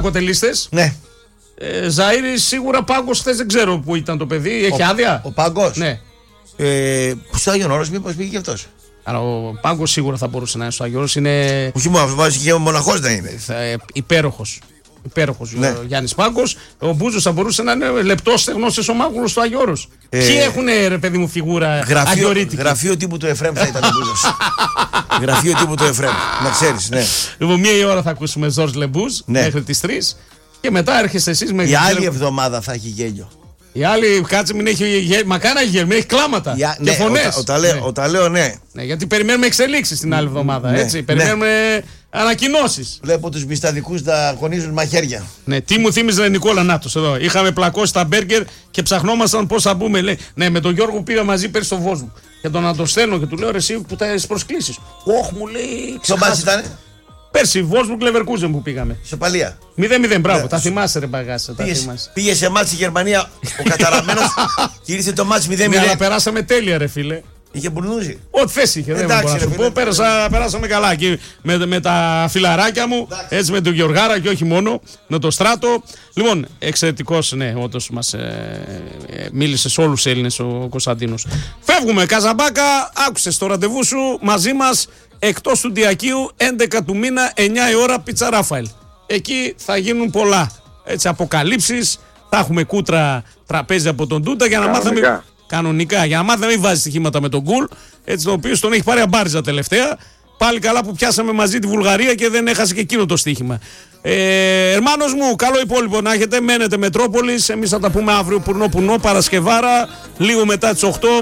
Κοτελίστες. Ναι. Ζαΐρη σίγουρα Πάγκος χθες δεν ξέρω που ήταν το παιδί. Έχει άδεια. Ο Πάγκος. Ναι. Στο Άγιον Όρος μήπως πήγε και αυτός. Αλλά ο Πάγκος σίγουρα θα μπορούσε να είναι στο Άγιον Όρος. Είναι Όχι μόνο αυτό, και μοναχός δεν είναι. υπέροχος. Υπέροχος Ναι. ο Γιάννης Πάγκος. Ο Μπούζος θα μπορούσε να είναι λεπτός στεγνός εσωμάχουλος στο Άγιο Όρος. Ποιοι έχουν ρε παιδί μου φιγούρα αγιορείτικη. Γραφείο τύπου του Εφραίμ θα ήταν ο Μπούζος. Γραφείο τύπου του Εφραίμ. Να ξέρεις, ναι. Λοιπόν, μία η ώρα θα ακούσουμε Ζορζ Λεμπούζ μέχρι τις 3. Και μετά έρχεστε εσείς με. Η άλλη εβδομάδα θα έχει γέλιο. Η άλλη, κάτσε μην έχει γέλιο. Μακάρι να έχει γέλιο, μην έχει κλάματα και φωνές. Όταν λέω ναι. Ναι, γιατί περιμένουμε εξελίξεις την άλλη εβδομάδα. Έτσι. Περιμένουμε ανακοινώσεις. Βλέπω τους μυσταδικούς να γονίζουν μαχαίρια. Ναι, τι μου θύμιζε Νικόλα Νάτος εδώ. Είχαμε πλακώσει τα μπέργκερ και ψαχνόμασταν πώς θα μπούμε. Λέει, ναι, με τον Γιώργο πήγα μαζί πέρσι στο Βόσμο. Και τον να το στέλνω και του λέω ρε, εσύ που τα έχεις προσκλήσεις. Όχι, μου λέει. Ποιο μπάτσι ήταν? Πέρσι, Βόλσμπουργκ Λεβερκούζεν που πήγαμε. Σοπαλία. 0-0, μπράβο. Τα θυμάσαι, ρε μπαγάσα. Πήγε σε μάτς η Γερμανία ο καταραμένος και ήρθε το μάτς 0-0. Ναι, αλλά περάσαμε τέλεια, ρε φίλε. Είχε μπουρνούζει. Ό,τι θέση είχε. Δεν μπορώ να σου πω. Περάσαμε καλά εκεί με τα φιλαράκια μου. Έτσι με τον Γεωργάρα και όχι μόνο. Με το Στράτο. Λοιπόν, εξαιρετικός, ναι, όντως μας μίλησε σε όλους τους Έλληνες ο Κωνσταντίνος. Φεύγουμε, Καζαμπάκα. Άκουσες το ραντεβού σου μαζί μας. Εκτός του Διακίου, 11 του μήνα, 9 η ώρα, Πίτσα Ράφαελ. Εκεί θα γίνουν πολλά. Έτσι, αποκαλύψεις. Θα έχουμε κούτρα τραπέζι από τον Τούτα για να μάθουμε. Κανονικά, για να μάθει να μην βάζει στοιχήματα με τον Γκουλ, έτσι το οποίο τον έχει πάρει αμπάριζα τελευταία. Πάλι καλά που πιάσαμε μαζί τη Βουλγαρία και δεν έχασε και εκείνο το στοίχημα. Ερμάνος μου, καλό υπόλοιπο να έχετε. Μένετε Μετρόπολης. Εμείς θα τα πούμε αύριο πουρνό Παρασκευάρα, λίγο μετά τις 8.